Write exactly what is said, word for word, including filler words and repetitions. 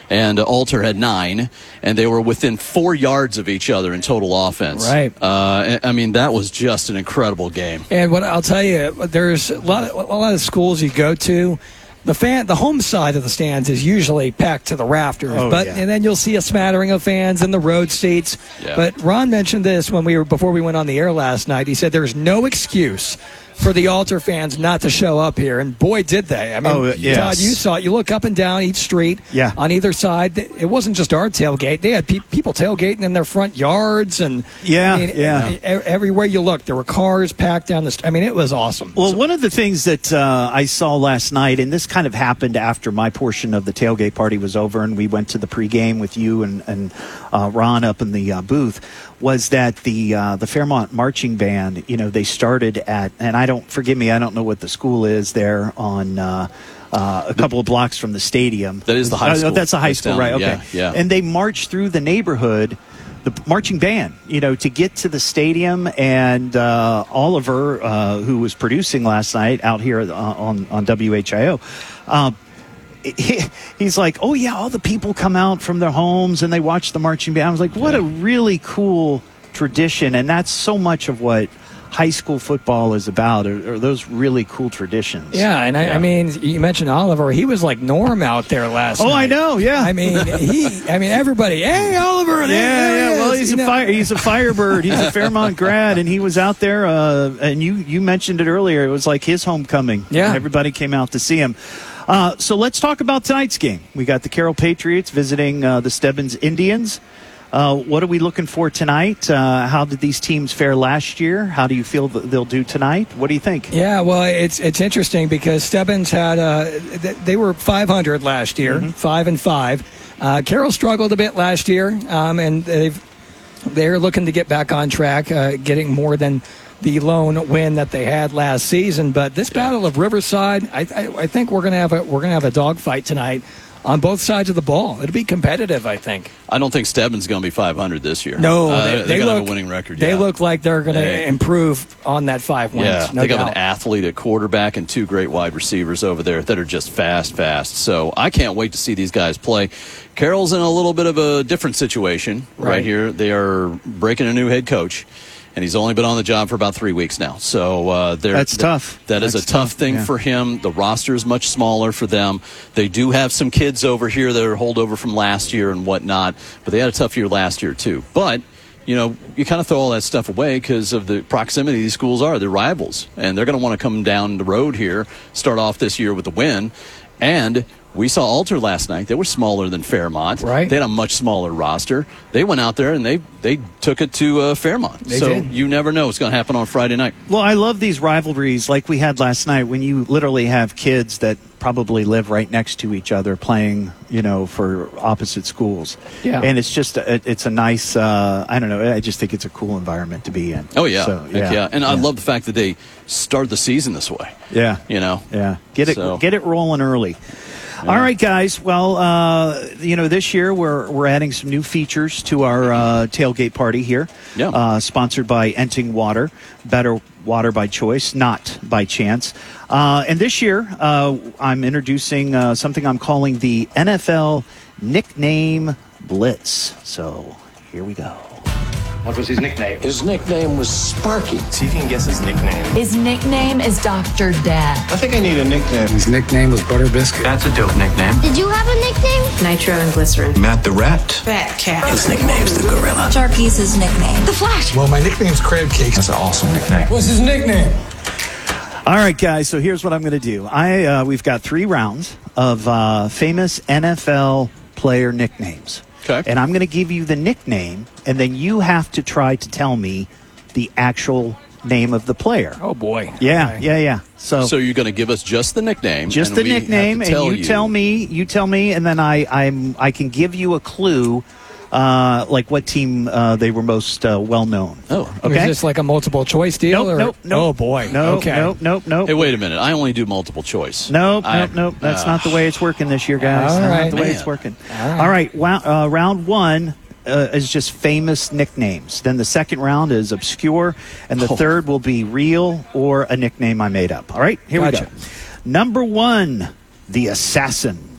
and uh, Alter had nine, and they were within four yards of each other in total offense. Right. Uh, I mean, that was just an incredible game. And what I'll tell you, there's a lot of, a lot of schools you go to. The fan, the home side of the stands is usually packed to the rafters, oh, but yeah. and then you'll see a smattering of fans in the road seats. Yeah. But Ron mentioned this when we were before we went on the air last night. He said there's no excuse for the Alter fans not to show up here, and boy, did they! I mean, oh, yes. Todd, you saw it. You look up and down each street. Yeah. On either side, it wasn't just our tailgate. They had pe- people tailgating in their front yards, and yeah, I mean, yeah. e- everywhere you look, there were cars packed down the street. I mean, it was awesome. Well, so, one of the things that uh, I saw last night, and this kind of happened after my portion of the tailgate party was over, and we went to the pregame with you and, and uh, Ron up in the uh, booth, was that the uh, the Fairmont Marching Band, you know, they started at, and I don't, forgive me, I don't know what the school is there on uh, uh, a couple of blocks from the stadium. That is the high school. Oh, that's the high That's school, down, right, okay. yeah, yeah. And they marched through the neighborhood, the marching band, you know, to get to the stadium. And uh, Oliver, uh, who was producing last night out here on, on W H I O, um, He, he's like, oh, yeah, all the people come out from their homes and they watch the marching band. I was like, what a really cool tradition. And that's so much of what high school football is about, are, are those really cool traditions. Yeah, and I, yeah. I mean, you mentioned Oliver. He was like Norm out there last oh, night. I know, yeah. I mean, he. I mean, everybody, hey, Oliver. Yeah, there yeah. he Well, is, he's you a know? fire. He's a Firebird. He's a Fairmont grad, and he was out there. Uh, and you, you mentioned it earlier. It was like his homecoming. Yeah, everybody came out to see him. Uh, so let's talk about tonight's game. We got the Carroll Patriots visiting uh, the Stebbins Indians. Uh, what are we looking for tonight? Uh, how did these teams fare last year? How do you feel that they'll do tonight? What do you think? Yeah, well, it's it's interesting because Stebbins had uh, they were five hundred last year, mm-hmm. five and five. Uh, Carroll struggled a bit last year, um, and they've they're looking to get back on track, uh, getting more than the lone win that they had last season. But this Battle of Riverside, I, I, I think we're gonna have a we're gonna have a dogfight tonight on both sides of the ball. It'll be competitive, I think. I don't think Stebbins going to be five hundred this year. No, uh, they, they're they going to look, have a winning record. They yeah. look like they're going to they, improve on that five wins. Yeah, no they doubt. have an athlete at quarterback and two great wide receivers over there that are just fast, fast. So I can't wait to see these guys play. Carroll's in a little bit of a different situation right, right here. They are breaking a new head coach. And he's only been on the job for about three weeks now. So uh, that's tough. That is that's a tough, tough thing yeah. for him. The roster is much smaller for them. They do have some kids over here that are holdover from last year and whatnot. But they had a tough year last year, too. But, you know, you kind of throw all that stuff away because of the proximity these schools are. They're rivals. And they're going to want to come down the road here, start off this year with a win. And we saw Alter last night. They were smaller than Fairmont. Right. They had a much smaller roster. They went out there and they, they took it to uh, Fairmont. They so did. You never know what's going to happen on Friday night. Well, I love these rivalries like we had last night when you literally have kids that probably live right next to each other playing, you know, for opposite schools. Yeah. And it's just, a, it's a nice, uh, I don't know, I just think it's a cool environment to be in. Oh, yeah. So, Heck yeah. yeah. And yeah. I love the fact that they start the season this way. Yeah. You know? Yeah. Get it, so. get it rolling early. Yeah. All right, guys. Well, uh, you know, this year we're we're adding some new features to our uh, tailgate party here. Yeah. Uh, sponsored by Enting Water, better water by choice, not by chance. Uh, and this year, uh, I'm introducing uh, something I'm calling the N F L Nickname Blitz. So here we go. What was his nickname? His nickname was Sparky. See if you can guess his nickname. His nickname is Doctor Dad. I think I need a nickname. His nickname was Butter Biscuit. That's a dope nickname. Did you have a nickname? Nitro and Glycerin. Matt the Rat. Fat Cat. His nickname's the Gorilla. Sharky's his nickname. The Flash. Well, my nickname's Crab Cake. That's an awesome nickname. What's his nickname? All right, guys. So here's what I'm going to do. I uh, we've got three rounds of uh, famous N F L player nicknames. Okay. And I'm going to give you the nickname, and then you have to try to tell me the actual name of the player. Oh, boy. Yeah, Okay. yeah, yeah. So, So you're going to give us just the nickname. just and the we have to nickname, and tell you, tell me, you tell me, and then I, I'm, I can give you a clue, uh, like what team uh, they were most uh, well known. Oh, okay. Is this like a multiple choice deal? Nope, or? nope, nope. Oh, boy. No, okay. nope, nope, nope. Hey, wait a minute. I only do multiple choice. Nope, I- nope, nope. That's uh, not the way it's working this year, guys. All That's right. not the way Man. it's working. All right. All right. Wow, uh, round one uh, is just famous nicknames. Then the second round is obscure, and the Oh. third will be real or a nickname I made up. All right, here Gotcha. we go. Number one, the Assassin.